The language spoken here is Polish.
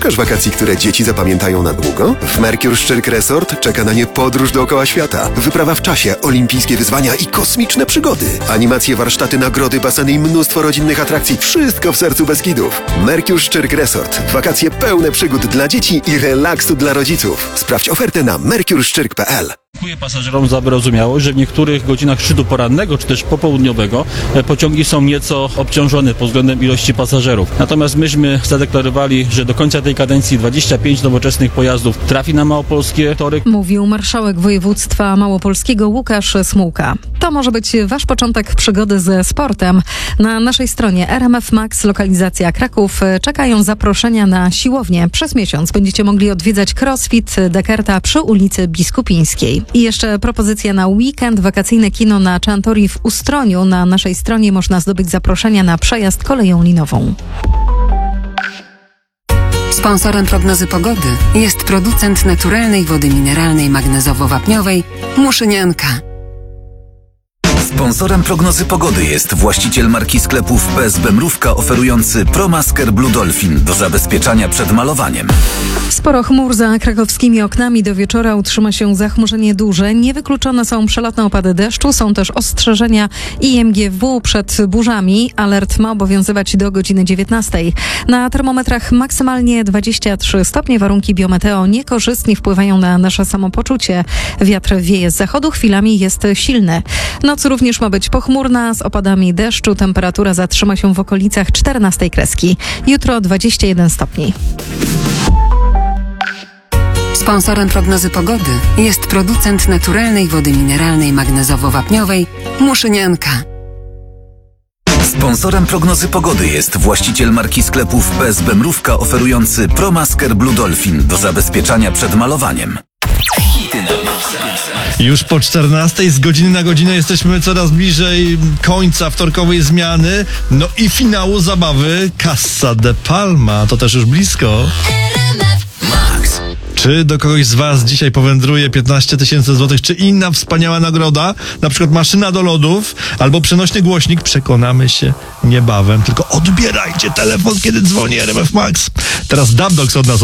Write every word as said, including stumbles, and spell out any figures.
Szukasz wakacji, które dzieci zapamiętają na długo? W Mercure Szczyrk Resort czeka na nie podróż dookoła świata. Wyprawa w czasie, olimpijskie wyzwania i kosmiczne przygody. Animacje, warsztaty, nagrody, baseny i mnóstwo rodzinnych atrakcji. Wszystko w sercu Beskidów. Mercure Szczyrk Resort. Wakacje pełne przygód dla dzieci i relaksu dla rodziców. Sprawdź ofertę na mercure szczyrk kropka p l. Dziękuję pasażerom za wyrozumiałość, że w niektórych godzinach szczytu porannego czy też popołudniowego pociągi są nieco obciążone pod względem ilości pasażerów. Natomiast myśmy zadeklarowali, że do końca tej kadencji dwadzieścia pięć nowoczesnych pojazdów trafi na małopolskie tory. Mówił marszałek województwa małopolskiego Łukasz Smułka. To może być wasz początek przygody ze sportem. Na naszej stronie R M F Max, lokalizacja Kraków, czekają zaproszenia na siłownię. Przez miesiąc będziecie mogli odwiedzać CrossFit Dekerta przy ulicy Biskupińskiej. I jeszcze propozycja na weekend, wakacyjne kino na Czantori w Ustroniu. Na naszej stronie można zdobyć zaproszenia na przejazd koleją linową. Sponsorem prognozy pogody jest producent naturalnej wody mineralnej magnezowo-wapniowej Muszynianka. Sponsorem prognozy pogody jest właściciel marki sklepów P S B Mrówka oferujący ProMasker Blue Dolphin do zabezpieczania przed malowaniem. Sporo chmur za krakowskimi oknami. Do wieczora utrzyma się zachmurzenie duże. Niewykluczone są przelotne opady deszczu. Są też ostrzeżenia I M G W przed burzami. Alert ma obowiązywać do godziny dziewiętnastej. Na termometrach maksymalnie dwadzieścia trzy stopnie. Warunki biometeo niekorzystnie wpływają na nasze samopoczucie. Wiatr wieje z zachodu, chwilami jest silny. Noc również ma być pochmurna z opadami deszczu. Temperatura zatrzyma się w okolicach czternastej kreski. Jutro dwadzieścia jeden stopni. Sponsorem prognozy pogody jest producent naturalnej wody mineralnej magnezowo-wapniowej Muszynianka. Sponsorem prognozy pogody jest właściciel marki sklepów P S B Mrówka oferujący ProMasker Blue Dolphin do zabezpieczania przed malowaniem. Już po czternastej, z godziny na godzinę jesteśmy coraz bliżej końca wtorkowej zmiany, no i finału zabawy Casa de Palma, to też już blisko. Max. Czy do kogoś z was dzisiaj powędruje piętnaście tysięcy złotych, czy inna wspaniała nagroda, na przykład maszyna do lodów albo przenośny głośnik? Przekonamy się niebawem, tylko odbierajcie telefon, kiedy dzwoni R M F Max. Teraz Dub Dogs od nas